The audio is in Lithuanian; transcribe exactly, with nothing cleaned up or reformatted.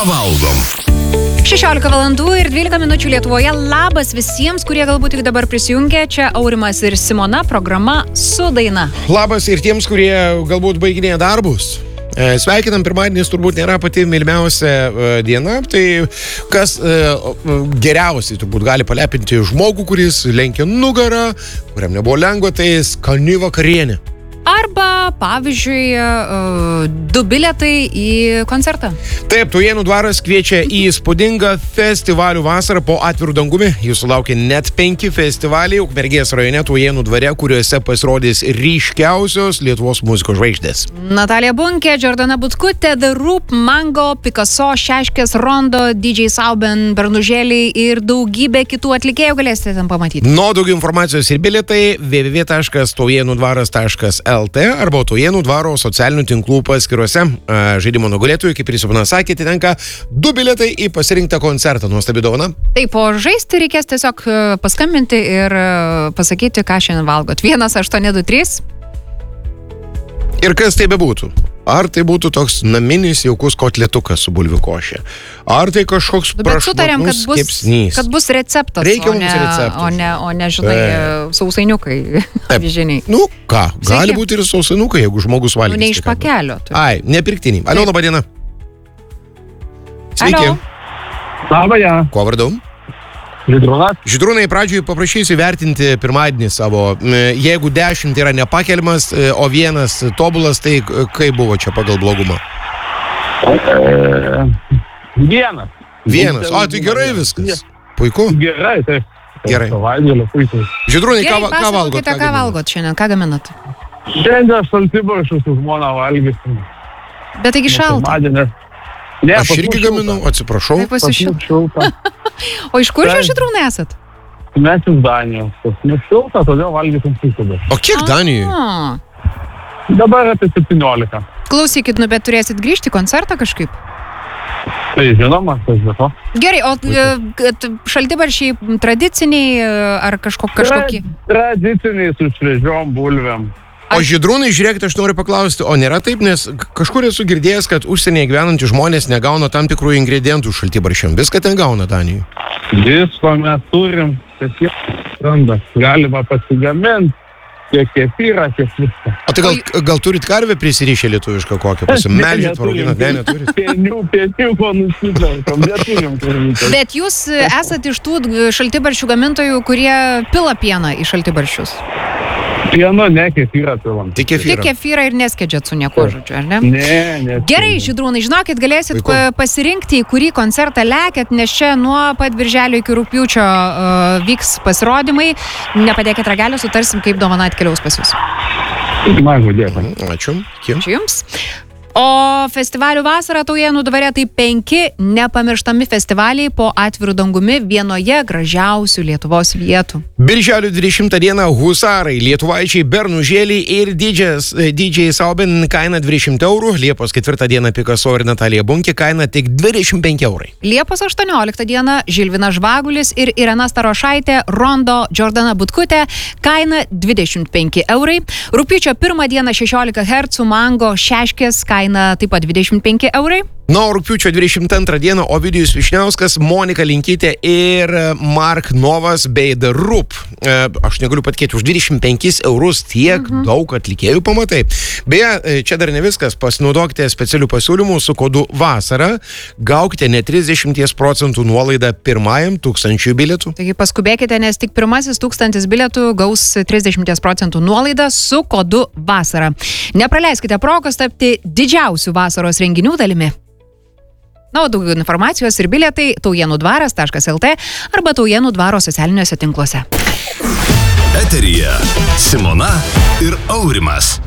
valgom? šešiolika valandų ir dvylika minučių Lietuvoje. Labas visiems, kurie galbūt tik dabar prisijungė. Čia Aurimas ir Simona, programa Su daina. Labas ir tiems, kurie galbūt baiginėja darbus. Sveikinam, pirmadienis turbūt nėra pati mylimiausia diena, tai kas geriausiai turbūt gali palepinti žmogų, kuris lenkia nugarą, kuriam nebuvo lengva, tai skani vakarienė. Arba, pavyzdžiui, du bilietai į koncertą. Taip, Taujėnų dvaras kviečia į įspūdingą festivalių vasarą po atvirų dangumi. Jūsų laukia net penki festivaliai Ukmergės rajone Taujėnų dvare, kuriuose pasirodys ryškiausios Lietuvos muzikos žvaigždės. Natalija Bunkė, Jordana Butkutė, The Roop, Mango, Picasso, Šeškės, Rondo, D J Sauben, Bernužėliai ir daugybė kitų atlikėjų galėsite ten pamatyti. Nuo daugiau informacijos ir bilietai w w w taškas taujėnų dvaras taškas l t arba Taujėnų dvaro socialinių tinklų paskyrose. Žaidimo nugalėtojui, kaip ir Simona sakė, tenka du bilietai į pasirinktą koncertą. Nuostabi dovana. Taip, o žaisti reikės tiesiog paskambinti ir pasakyti, ką šiandien valgot. vienas aštuoni du trys. Ir kas tai bebūtų? Ar tai būtų toks naminis jaukus kotletukas su bulvių košė? Ar tai kažkoks prašmatnus kepsnys? Kad bus receptas, Reikia o, ne, receptas. o, ne, o ne, žinai, e... sausainiukai, avižiniai. Nu ką, gali Sveiki. Būti ir sausainukai, jeigu žmogus valgys. Nu, ne iš pakelio. Tai Ai, nepirktiniai. Alio, laba diena. Sveiki. Alio. Labą dieną. Kuo vardu? Žydrūnas. Žydrūnai, pradžioj paprašysiu vertinti pirmadienį savo. Jeigu dešimt yra nepakeliamas, o vienas tobulas, tai kaip buvo čia pagal blogumą? E, vienas. Vienas. O, tai gerai viskas. Puiku. Gerai, tai. Gerai. Savaitgalio puikiai. Žydrūnai, ką, ką valgot? Ką, ką valgot šiandien? Ką gaminat? Šiandien šaltibarščius su žmona valgysim. Bet taigi šalta. Ne, Aš irgi gaminau, atsiprašau. Taip pasišilta. O iš kur čia Žydrūnai esat? Mes iš Danijos. Pas mus šilta, todėl valgysim šiltą. O kiek Danijoj? Dabar apie septyniolika. Klausykit, nu bet turėsit grįžti į koncertą kažkaip? Tai žinoma, tai žinoma. Gerai, o šaltibarščiai tradiciniai ar kažko, kažkokie? Tradiciniai su šviežiom bulvėm. O Žydrūnai, žiūrėkit, aš noriu paklausti, o nėra taip, nes kažkur esu girdėjęs, kad užsienyje gyvenantys žmonės negauna tam tikrų ingredientų šaltibarščiam. Viską ten gauna Danijoj. Visko mes turim, kad jie randa. Galima pasigaminti, tiek kefyrą, tiek viską. O tai gal, gal turit karvę prisirišę lietuvišką kokią? Pasimelžėt, parauginat, ne, neturit? Pienių, pienių, ko nusipirkom, neturim karvytę. Bet jūs esat iš tų šaltibarščių gamintojų, kurie pila pieną į šaltibarščius? Pieno, ne, kefyrą pilam. Tik kefyrą. Tik kefyrą ir neskedžiat su nieko, žodžiu, ar ne? Ne, ne. Gerai, Žydrūnai, žinokit, galėsit Vaiku. pasirinkti, į kurį koncertą lekiat, nes čia nuo pat birželio iki rugpjūčio uh, vyks pasirodymai. Nepadėkit ragelio, sutarsim, kaip dovana atkeliaus pas jūs. Mažu, dėkui. Ačiū. Kim? Ačiū jums. O festivalių vasarą Taujėnų dvare tai penki nepamirštami festivaliai po atvirų dangumi vienoje gražiausių Lietuvos vietų. Birželio dvidešimtą dieną Husarai, Lietuvaičiai, Bernužėliai ir D J Sauben kaina dvidešimt eurų. Liepos ketvirtą dieną Picasso ir Natalija Bunkė kaina tik dvidešimt penki eurai. Liepos aštuonioliktą dieną Žilvinas Žvagulis ir Irena Starošaitė, Rondo, Jordana Butkutė, kaina dvidešimt penki eurai. Rugpjūčio pirmą dieną šešiolika hercų, Mango, Šeškės, kaina taip pat dvidešimt penki eurai. Na, o rugpjūčio dvidešimt antrą dieną Ovidijus Višniauskas, Monika Linkytė ir Mark Novas bei The Roop. E, aš negaliu patikėti, už dvidešimt penkis eurus tiek mhm. daug atlikėjų pamatai. Beje, čia dar ne viskas. Pasinaudokite specialių pasiūlymų su kodu VASARA. Gaukite net trisdešimt procentų nuolaidą pirmajam tūkstančiui bilietų. Taigi paskubėkite, nes tik pirmasis tūkstantis bilietų gaus trisdešimt procentų nuolaidą su kodu VASARA. Nepraleiskite progos tapti didžiausių vasaros renginių dalimi. Na, o daugiau informacijos ir bilietai taujėnų dvaras taškas l t arba Taujėnų dvaro socialiniuose tinkluose. Eteryje Simona ir Aurimas.